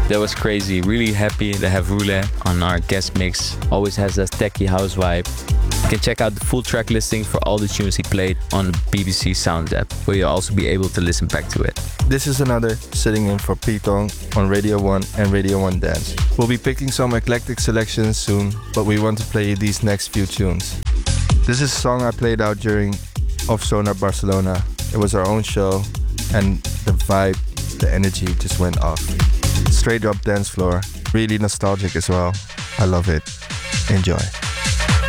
That was crazy. Really happy to have Roulette on our guest mix. Always has that techie house vibe. You can check out the full track listing for all the tunes he played on the BBC Sounds app, where you'll also be able to listen back to it. This is another sitting in for Pitong on Radio 1 and Radio 1 Dance. We'll be picking some eclectic selections soon, but we want to play you these next few tunes. This is a song I played out during Off Sonar Barcelona. It was our own show, and the vibe, the energy just went off. Straight up dance floor, really nostalgic as well. I love it. Enjoy.